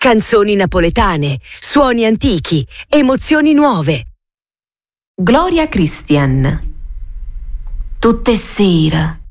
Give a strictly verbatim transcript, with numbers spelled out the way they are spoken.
Canzoni napoletane, suoni antichi, emozioni nuove. Gloria Christian. Tutte sera